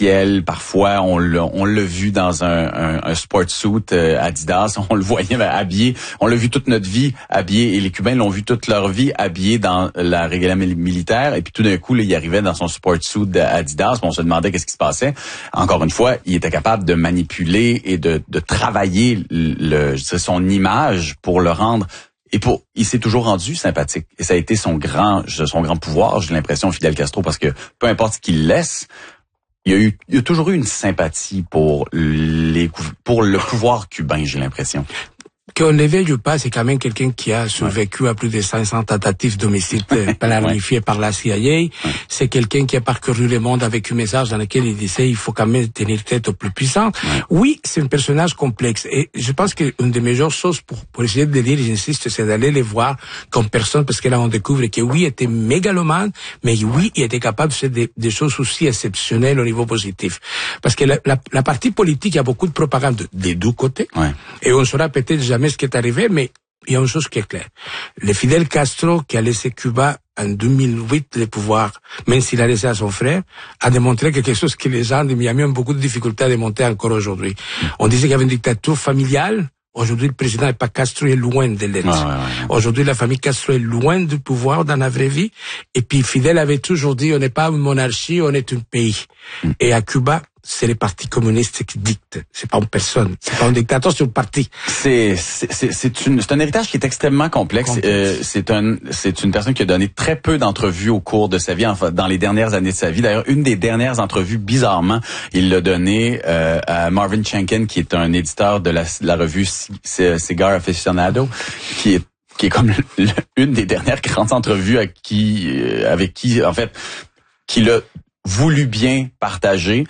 artificielle. Parfois, on l'a vu dans un sport suit Adidas. On le voyait habillé. On l'a vu toute notre vie habillé. Et les Cubains l'ont vu toute leur vie habillé dans la regalia militaire. Et puis tout d'un coup, là, il arrivait dans son sport suit Adidas. On se demandait qu'est-ce qui se passait. Encore une fois, il était capable de manipuler et de travailler son image pour le rendre. Il s'est toujours rendu sympathique. Et ça a été son grand pouvoir, j'ai l'impression, Fidel Castro, parce que peu importe ce qu'il laisse, il y a toujours eu une sympathie pour le pouvoir cubain, j'ai l'impression. Qu'on ne veuille pas, c'est quand même quelqu'un qui a survécu à plus de 500 tentatives d'homicide planifiées par la CIA. Ouais. C'est quelqu'un qui a parcouru le monde avec un message dans lequel il disait il faut quand même tenir tête aux plus puissants. Ouais. Oui, c'est un personnage complexe. Et je pense qu'une des meilleures choses pour essayer de lire, j'insiste, c'est d'aller les voir comme personne, parce que là, on découvre que oui, il était mégalomane, mais oui, il était capable de faire des choses aussi exceptionnelles au niveau positif. Parce que la partie politique, il y a beaucoup de propagande des deux côtés. Ouais. Et on saura peut-être jamais ce qui est arrivé, mais il y a une chose qui est claire. Le Fidel Castro, qui a laissé Cuba en 2008 le pouvoir, même s'il a laissé à son frère, a démontré quelque chose que les gens de Miami ont beaucoup de difficultés à démontrer encore aujourd'hui. On disait qu'il y avait une dictature familiale. Aujourd'hui, le président n'est pas Castro, est loin de l'être. Aujourd'hui, la famille Castro est loin du pouvoir dans la vraie vie. Et puis, Fidel avait toujours dit, on n'est pas une monarchie, on est un pays. Et à Cuba, c'est les partis communistes qui dictent. C'est pas une personne. C'est pas un dictateur, c'est un parti. C'est un héritage qui est extrêmement complexe. C'est une personne qui a donné très peu d'entrevues au cours de sa vie, enfin, dans les dernières années de sa vie. D'ailleurs, une des dernières entrevues, bizarrement, il l'a donnée à Marvin Shanken, qui est un éditeur de la revue Cigar Aficionado, qui est comme une des dernières grandes entrevues avec qui, en fait, qu'il a voulu bien partager.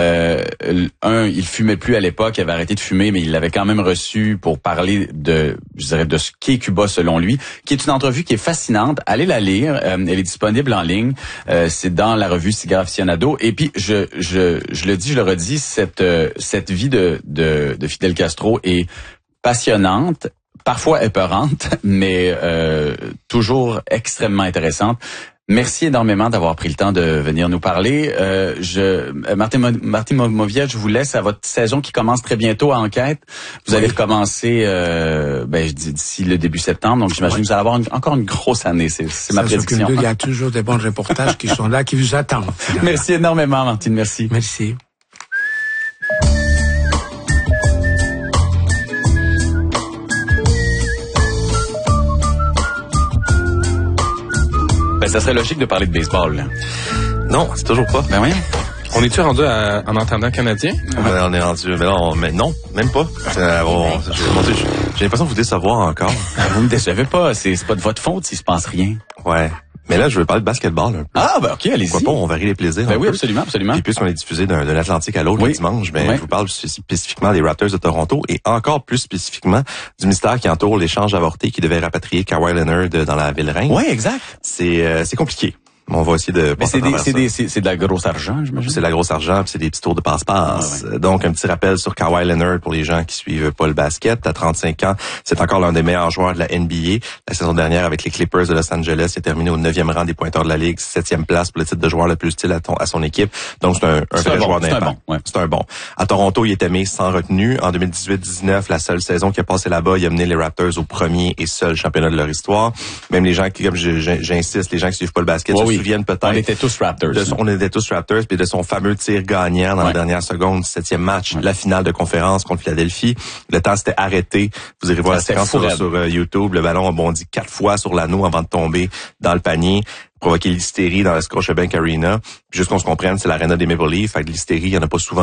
Il fumait plus à l'époque, il avait arrêté de fumer, mais il l'avait quand même reçu pour parler de ce qu'est Cuba selon lui, qui est une entrevue qui est fascinante. Allez la lire, elle est disponible en ligne. C'est dans la revue Cigar Aficionado. Et puis je le dis, je le redis, cette vie de Fidel Castro est passionnante, parfois épeurante, mais toujours extrêmement intéressante. Merci énormément d'avoir pris le temps de venir nous parler. Martin Moviette, je vous laisse à votre saison qui commence très bientôt à Enquête. Vous allez recommencer je dis d'ici le début septembre, donc j'imagine que vous allez avoir encore une grosse année. C'est ma prédiction. Il y a toujours des bons reportages qui sont là, qui vous attendent. Finalement. Merci énormément, Martine. Merci. Merci. Ça serait logique de parler de baseball, là. Non, c'est toujours pas. Ben oui. On est-tu rendu en entendant canadien? On est rendu, mais non, même pas. J'ai l'impression de vous décevoir encore. Vous me décevez pas, c'est pas de votre faute s'il se passe rien. Ouais. Mais là, je veux parler de basketball un peu. Ah, ben ok, allez-y. Pourquoi pas, on varie les plaisirs. Ben oui, absolument. Et puisqu'on est diffusé d'un Atlantique à l'autre le dimanche, je vous parle spécifiquement des Raptors de Toronto et encore plus spécifiquement du mystère qui entoure l'échange avorté qui devait rapatrier Kawhi Leonard dans la ville reine. Oui, exact. C'est compliqué. On va essayer de... Mais c'est de la grosse argent, j'imagine. C'est de la grosse argent, puis c'est des petits tours de passe-passe. Ah, ouais. Donc, un petit rappel sur Kawhi Leonard pour les gens qui suivent pas le basket. À 35 ans, c'est encore l'un des meilleurs joueurs de la NBA. La saison dernière, avec les Clippers de Los Angeles, il est terminé au 9e rang des pointeurs de la Ligue, 7e place pour le titre de joueur le plus utile à son équipe. Donc, c'est un vrai joueur d'impact. C'est un bon. À Toronto, il est aimé sans retenue. En 2018-19, la seule saison qu'il a passé là-bas, il a mené les Raptors au premier et seul championnat de leur histoire. Même les gens qui, comme j'insiste, les gens qui suivent pas le basket, se souviennent peut-être. On était tous Raptors. On était tous Raptors, puis de son fameux tir gagnant dans la dernière seconde, 7e match, la finale de conférence contre Philadelphie. Le temps s'était arrêté. Vous irez voir la séquence sur YouTube. Le ballon a bondi 4 fois sur l'anneau avant de tomber dans le panier, provoquer l'hystérie dans la Scotiabank Arena. Puis juste qu'on se comprenne, c'est l'aréna des Maple Leafs. Fait que l'hystérie, il y en a pas souvent.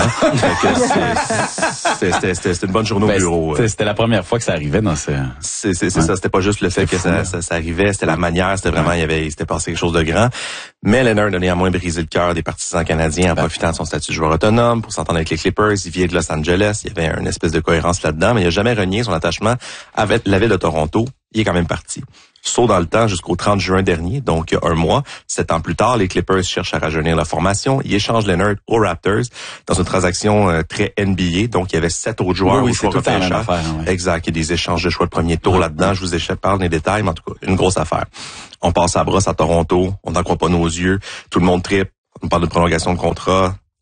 C'était une bonne journée au bureau. C'était la première fois que ça arrivait dans ce... C'est ça. C'était pas juste le fait que ça arrivait. C'était la manière. C'était vraiment, il s'était passé quelque chose de grand. Mais Leonard a néanmoins brisé le cœur des partisans canadiens en profitant de son statut de joueur autonome pour s'entendre avec les Clippers. Il vient de Los Angeles. Il y avait une espèce de cohérence là-dedans, mais il a jamais renié son attachement avec la ville de Toronto. Il est quand même parti. Saut dans le temps jusqu'au 30 juin dernier, donc il y a un mois. 7 ans plus tard, les Clippers cherchent à rajeunir la formation. Ils échangent Leonard aux Raptors dans une transaction très NBA. Donc, il y avait 7 autres joueurs. Oui, c'est tout à fait affaire. Ouais. Exact. Il y a des échanges de choix de premier tour là-dedans. Je vous épargne les détails, mais en tout cas, une grosse affaire. On passe à brosse à Toronto. On n'en croit pas nos yeux. Tout le monde tripe. On parle de prolongation de contrat.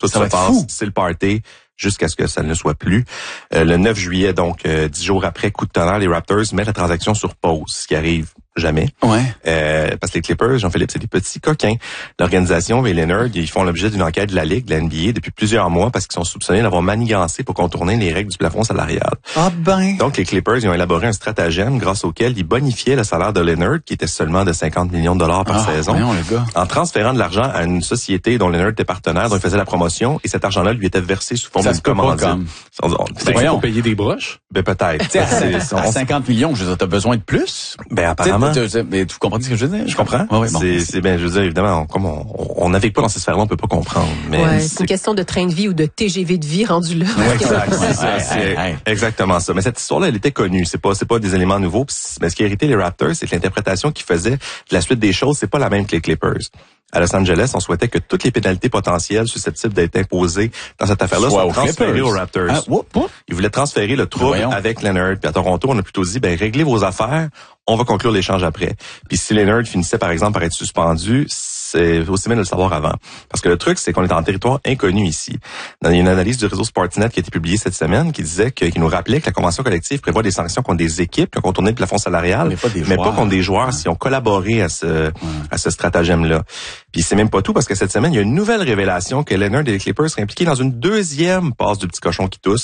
Tout Ça va se être passe, fou. c'est le party jusqu'à ce que ça ne le soit plus. Le 9 juillet, donc 10 jours après, coup de tonnerre, les Raptors mettent la transaction sur pause, ce qui arrive jamais. Ouais. Parce que les Clippers, Jean-Philippe, c'est des petits coquins. L'organisation et Leonard, ils font l'objet d'une enquête de la Ligue, de la NBA, depuis plusieurs mois parce qu'ils sont soupçonnés d'avoir manigancé pour contourner les règles du plafond salarial. Ah ben. Donc, les Clippers, ils ont élaboré un stratagème grâce auquel ils bonifiaient le salaire de Leonard, qui était seulement de 50 millions de dollars par saison, Voyons, le gars. en transférant de l'argent à une société dont Leonard était partenaire, dont il faisait la promotion, et cet argent-là lui était versé sous forme Ça de se peut pas commandite. comme. C'est Voyons. pour payer des broches? Ben, peut-être. Tu sais, à 50 millions, je veux dire, t'as besoin de plus? Ben, apparemment. Mais tu comprends ce que je veux dire? Je comprends. Ouais, bon. C'est bien, je veux dire, évidemment, on navigue pas dans ces sphères-là, on peut pas comprendre. Mais C'est une question de train de vie ou de TGV de vie rendu là. Ouais, exact, c'est ça, Ouais, c'est ouais. exactement ça. Mais cette histoire-là, elle était connue. C'est pas des éléments nouveaux. Mais ce qui a irrité les Raptors, c'est que l'interprétation qu'ils faisaient de la suite des choses, c'est pas la même que les Clippers. À Los Angeles, on souhaitait que toutes les pénalités potentielles susceptibles d'être imposées dans cette affaire-là Soit soient aux transférées Clippers. aux Raptors. Ah, whoop. Ils voulaient transférer le trouble Voyons. avec Leonard. Puis à Toronto, on a plutôt dit, ben réglez vos affaires, on va conclure l'échange après. Puis si Leonard finissait par exemple par être suspendu, c'est aussi bien de le savoir avant. Parce que le truc, c'est qu'on est en territoire inconnu ici. Il y a une analyse du réseau Sportsnet qui a été publiée cette semaine qui disait qui nous rappelait que la convention collective prévoit des sanctions contre des équipes qui ont contourné le plafond salarial, mais pas contre des joueurs si ont collaboré à ce stratagème-là. Puis c'est même pas tout parce que cette semaine, il y a une nouvelle révélation que Leonard et les Clippers seraient impliqués dans une deuxième passe du petit cochon qui tousse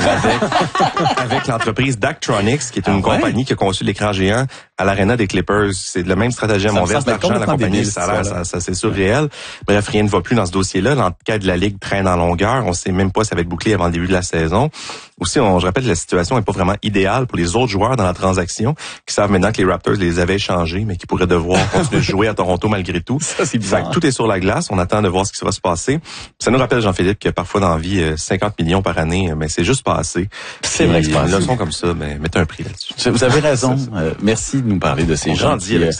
avec l'entreprise Daktronics, qui est une compagnie qui a conçu l'écran géant à l'aréna des Clippers. C'est le même stratagème. Ça On me verse semble l'argent à la complètement compagnie, le débile, salaire, ça, là. ça c'est surréel. Bref, rien ne va plus dans ce dossier-là. L'enquête de la Ligue traîne en longueur. On sait même pas si ça va être bouclé avant le début de la saison. Aussi, je répète, la situation n'est pas vraiment idéale pour les autres joueurs dans la transaction qui savent maintenant que les Raptors les avaient échangés, mais qui pourraient devoir continuer de jouer à Toronto malgré tout. Ça, c'est bizarre. Fait que tout est sur la glace. On attend de voir ce qui va se passer. Ça nous rappelle, Jean-Philippe, que parfois dans la vie, 50 millions par année, mais c'est juste pas assez. C'est vrai que c'est pas Une assez. leçon comme ça, mais mettez un prix là-dessus. Vous avez raison. Merci de nous parler de ces On gens. grandit avec ça.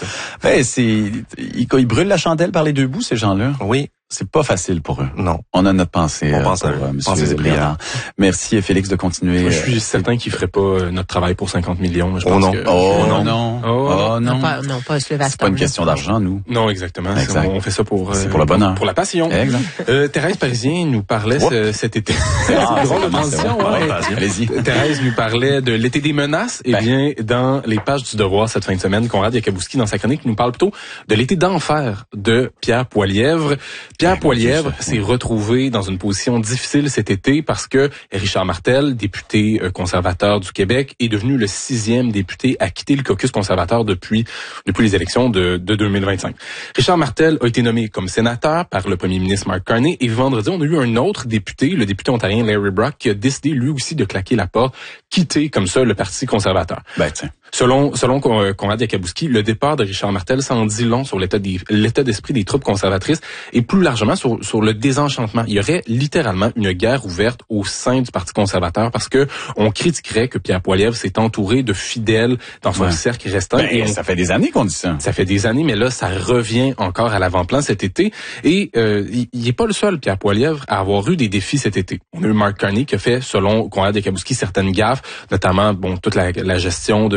Ils brûlent la chandelle par les deux bouts, ces gens-là. Oui, C'est pas facile pour eux. non. On a notre pensée. On pense à pour, eux. monsieur Pensez et prières. Léonard. Merci, Félix, de continuer. Je suis certain qu'ils feraient pas notre travail pour 50 millions. Je Oh pense non. que- Oh non. non. Oh, Oh non. Non, pas se lever à C'est pas une question d'argent, nous. Non, exactement. Exact. On fait ça pour C'est pour le bonheur. pour la passion. Exact. Thérèse Parisien nous parlait cet été. C'est Ah, une drôle de c'est transition. bon. Ouais. Allez-y. Thérèse nous parlait de l'été des menaces. Eh Ben. bien, dans les pages du Devoir cette fin de semaine, Conrad Yakabouski, dans sa chronique, nous parle plutôt de l'été d'enfer de Pierre Poilièvre. Pierre Poilièvre s'est retrouvé dans une position difficile cet été parce que Richard Martel, député conservateur du Québec, est devenu le 6e député à quitter le caucus conservateur depuis les élections de 2025. Richard Martel a été nommé comme sénateur par le premier ministre Mark Carney et vendredi, on a eu un autre député, le député ontarien Larry Brock, qui a décidé lui aussi de claquer la porte, quitter comme ça le Parti conservateur. Ben, tiens. Selon Conrad Yakabouski, le départ de Richard Martel s'en dit long sur l'état d'esprit des troupes conservatrices et plus largement sur le désenchantement. Il y aurait littéralement une guerre ouverte au sein du Parti conservateur parce que on critiquerait que Pierre Poilièvre s'est entouré de fidèles dans son cercle restant. Ben, ça fait des années qu'on dit ça. Ça fait des années, mais là, ça revient encore à l'avant-plan cet été. Et il est pas le seul, Pierre Poilièvre, à avoir eu des défis cet été. On a eu Mark Carney qui a fait, selon Conrad Yakabouski, certaines gaffes, notamment toute la gestion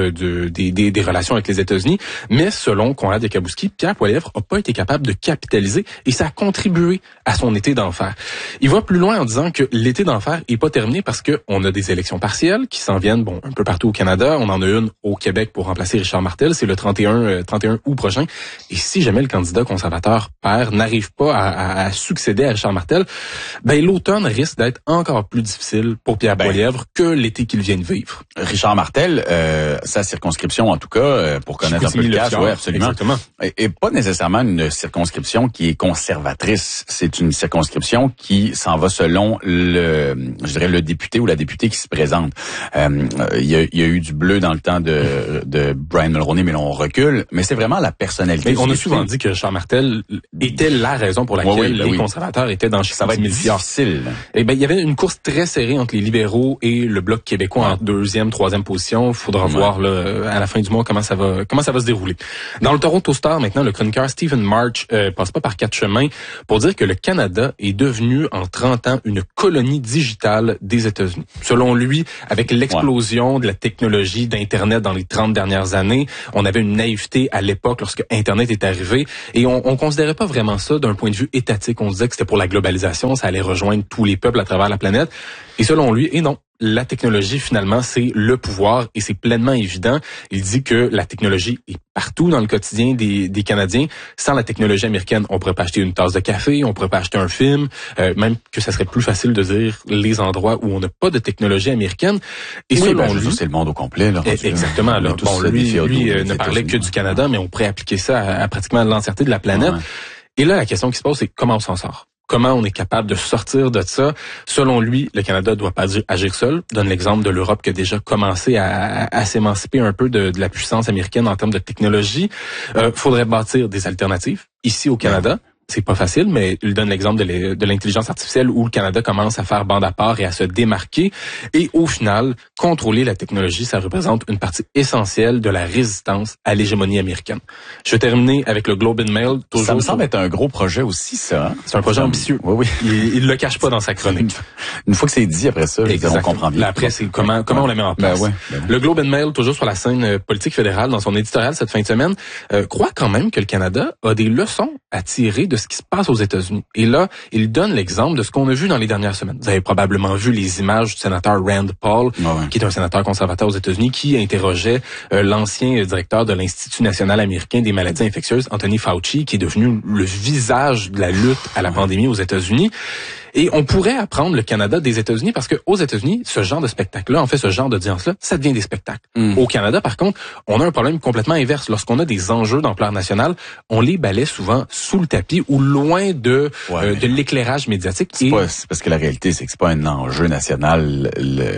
des relations avec les États-Unis. Mais selon Conrad Yakabouski, Pierre Poilièvre n'a pas été capable de capitaliser et ça a contribué à son été d'enfer. Il va plus loin en disant que l'été d'enfer est pas terminé parce que on a des élections partielles qui s'en viennent un peu partout au Canada. On en a une au Québec pour remplacer Richard Martel. C'est le 31 août prochain. Et si jamais le candidat conservateur perd, n'arrive pas à succéder à Richard Martel, ben l'automne risque d'être encore plus difficile pour Pierre Poilièvre que l'été qu'il vient de vivre. Richard Martel, sa circonscription en tout cas, pour connaître un peu le cas, oui, absolument. Exactement. Et pas nécessairement une circonscription qui est conservatrice. C'est une circonscription qui s'en va selon le député ou la députée qui se présente. Il y a eu du bleu dans le temps de Brian Mulroney, mais là on recule. Mais c'est vraiment la personnalité. Mais on a député. souvent dit que Richard Martel était la raison pour laquelle les conservateurs étaient dans ça va être difficile. Eh ben, il y avait une course très serrée entre les libéraux et le Bloc québécois en deuxième, troisième position. Il faudra voir là, à la fin du mois comment ça va se dérouler. Dans le Toronto Star, maintenant, le chroniqueur Stephen March passe pas par quatre chemins pour dire que le Canada est devenu en 30 ans une colonie digitale des États-Unis. Selon lui, avec l'explosion de la technologie d'Internet dans les 30 dernières années, on avait une naïveté à l'époque lorsque Internet est arrivé et on considérait pas vraiment ça d'un point de vue étatique. On se disait que c'était pour la globalisation, ça allait rejoindre tous les peuples à travers la planète. Et selon lui, et non. La technologie, finalement, c'est le pouvoir et c'est pleinement évident. Il dit que la technologie est partout dans le quotidien des Canadiens. Sans la technologie américaine, on pourrait pas acheter une tasse de café, on pourrait pas acheter un film, même que ça serait plus facile de dire les endroits où on n'a pas de technologie américaine. Et oui, selon lui, c'est le monde au complet. Là, exactement. Là. Bon, lui ne parlait que du Canada, mais on pourrait appliquer ça à pratiquement l'entièreté de la planète. Ouais. Et là, la question qui se pose, c'est comment on s'en sort? Comment on est capable de sortir de ça? Selon lui, le Canada doit pas agir seul. Donne l'exemple de l'Europe qui a déjà commencé à s'émanciper un peu de la puissance américaine en termes de technologie. Faudrait bâtir des alternatives ici au Canada. C'est pas facile, mais il donne l'exemple de l'intelligence artificielle où le Canada commence à faire bande à part et à se démarquer. Et au final, contrôler la technologie, ça représente une partie essentielle de la résistance à l'hégémonie américaine. Je vais terminer avec le Globe and Mail. Ça me semble être un gros projet aussi, ça. Hein? C'est un projet ambitieux. Oui. Il le cache pas dans sa chronique. Une fois que c'est dit, après ça, on comprend bien. Là, après, c'est comment on la met en place. Le Globe and Mail, toujours sur la scène politique fédérale, dans son éditorial cette fin de semaine, croit quand même que le Canada a des leçons à tirer de ce qui se passe aux États-Unis. Et là, il donne l'exemple de ce qu'on a vu dans les dernières semaines. Vous avez probablement vu les images du sénateur Rand Paul, qui est un sénateur conservateur aux États-Unis, qui interrogeait l'ancien directeur de l'Institut national américain des maladies infectieuses, Anthony Fauci, qui est devenu le visage de la lutte à la pandémie aux États-Unis. Et on pourrait apprendre le Canada des États-Unis parce que aux États-Unis, ce genre de spectacle-là, en fait, ce genre d'audience-là, ça devient des spectacles. Au Canada, par contre, on a un problème complètement inverse. Lorsqu'on a des enjeux d'ampleur nationale, on les balaie souvent sous le tapis ou loin de l'éclairage médiatique. C'est parce que la réalité, c'est que c'est pas un enjeu national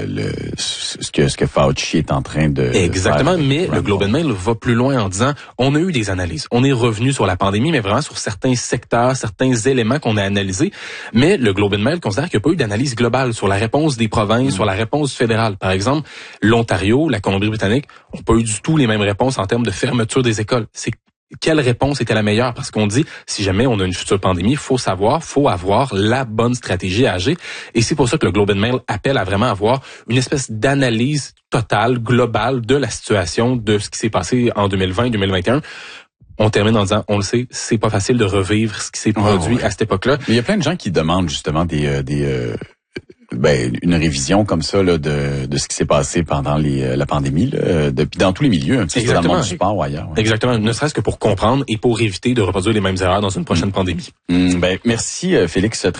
ce que Fauci est en train de exactement, faire. Mais le Globe and Mail va plus loin en disant, on a eu des analyses. On est revenu sur la pandémie, mais vraiment sur certains secteurs, certains éléments qu'on a analysés. Mais le Globe and Mail considère qu'il n'y a pas eu d'analyse globale sur la réponse des provinces, sur la réponse fédérale. Par exemple, l'Ontario, la Colombie-Britannique n'ont pas eu du tout les mêmes réponses en termes de fermeture des écoles. C'est quelle réponse était la meilleure? Parce qu'on dit, si jamais on a une future pandémie, faut avoir la bonne stratégie à agir. Et c'est pour ça que le Globe and Mail appelle à vraiment avoir une espèce d'analyse totale, globale de la situation, de ce qui s'est passé en 2020 et 2021. On termine en disant, on le sait, c'est pas facile de revivre ce qui s'est produit à cette époque-là. Mais il y a plein de gens qui demandent justement une révision comme ça là, de ce qui s'est passé pendant la pandémie, depuis dans tous les milieux, un petit peu dans le monde du sport ou ailleurs. Ouais. Exactement, ne serait-ce que pour comprendre et pour éviter de reproduire les mêmes erreurs dans une prochaine pandémie. Merci Félix.